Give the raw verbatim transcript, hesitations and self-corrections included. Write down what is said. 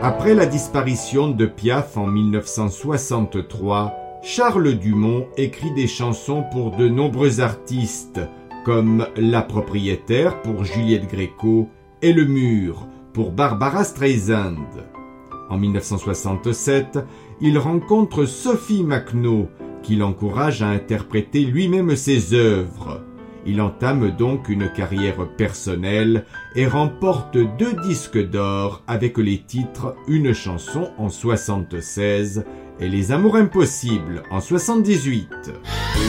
Après la disparition de Piaf en mille neuf cent soixante-trois, Charles Dumont écrit des chansons pour de nombreux artistes, comme La Propriétaire pour Juliette Gréco et Le Mur pour Barbara Streisand. En mille neuf cent soixante-sept, il rencontre Sophie Macno, qui l'encourage à interpréter lui-même ses œuvres. Il entame donc une carrière personnelle et remporte deux disques d'or avec les titres Une chanson en soixante-seize et Les Amours impossibles en soixante-dix-huit.